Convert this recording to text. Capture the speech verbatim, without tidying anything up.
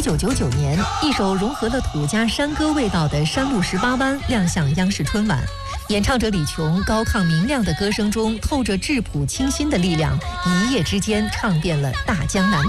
九九九年，一首融合了土家山歌味道的《山路十八弯》亮相央视春晚。演唱者李琼高亢明亮的歌声中透着质朴清新的力量，一夜之间唱遍了大江南